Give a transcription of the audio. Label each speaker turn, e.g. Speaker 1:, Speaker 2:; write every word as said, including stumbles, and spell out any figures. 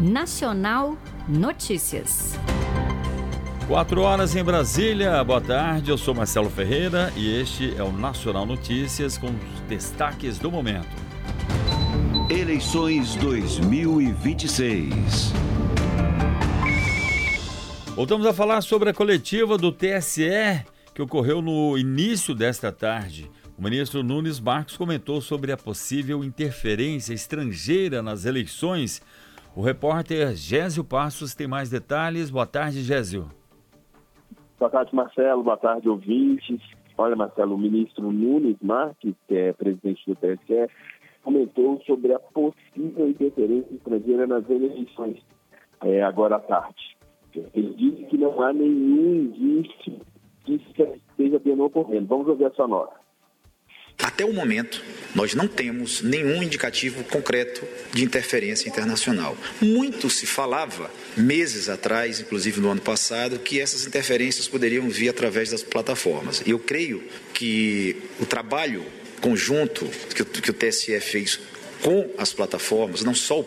Speaker 1: Nacional Notícias.
Speaker 2: Quatro horas em Brasília, boa tarde, eu sou Marcelo Ferreira e este é o Nacional Notícias com os destaques do momento.
Speaker 3: Eleições dois mil e vinte e seis.
Speaker 2: Voltamos a falar sobre a coletiva do T S E que ocorreu no início desta tarde. O ministro Nunes Marques comentou sobre a possível interferência estrangeira nas eleições. O repórter Gésio Passos tem mais detalhes. Boa tarde, Gésio.
Speaker 4: Boa tarde, Marcelo. Boa tarde, ouvintes. Olha, Marcelo, o ministro Nunes Marques, que é presidente do T S E, comentou sobre a possível interferência estrangeira nas eleições, é, agora à tarde. Ele disse que não há nenhum indício que isso esteja bem ocorrendo. Vamos ouvir essa nota.
Speaker 5: Até o momento, nós não temos nenhum indicativo concreto de interferência internacional. Muito se falava, meses atrás, inclusive no ano passado, que essas interferências poderiam vir através das plataformas. E eu creio que o trabalho conjunto que o, que o T S E fez com as plataformas, não só